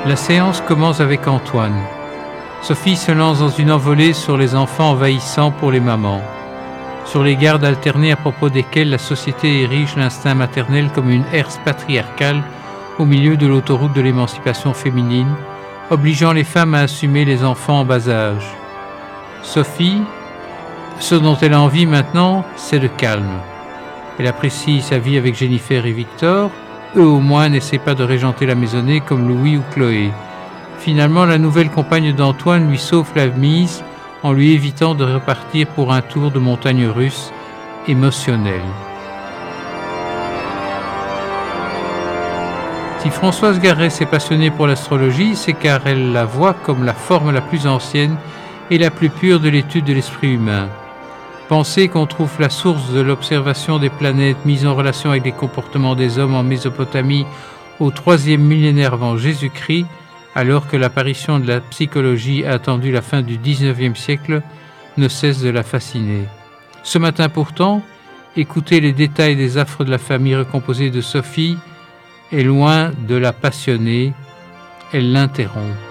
La séance commence avec Antoine. Sophie se lance dans une envolée sur les enfants envahissants pour les mamans, sur les gardes alternées à propos desquelles la société érige l'instinct maternel comme une herse patriarcale au milieu de l'autoroute de l'émancipation féminine, obligeant les femmes à assumer les enfants en bas âge. Sophie, ce dont elle a envie maintenant, c'est le calme. Elle apprécie sa vie avec Jennifer et Victor. Eux au moins n'essaient pas de régenter la maisonnée comme Louis ou Chloé. Finalement, la nouvelle compagne d'Antoine lui sauve la mise en lui évitant de repartir pour un tour de montagne russe émotionnel. Si Françoise Garret s'est passionnée pour l'astrologie, c'est car elle la voit comme la forme la plus ancienne et la plus pure de l'étude de l'esprit humain. Penser qu'on trouve la source de l'observation des planètes mise en relation avec les comportements des hommes en Mésopotamie au 3e millénaire avant Jésus-Christ, alors que l'apparition de la psychologie a attendu la fin du 19e siècle, ne cesse de la fasciner. Ce matin pourtant, écouter les détails des affres de la famille recomposée de Sophie est loin de la passionner, elle l'interrompt.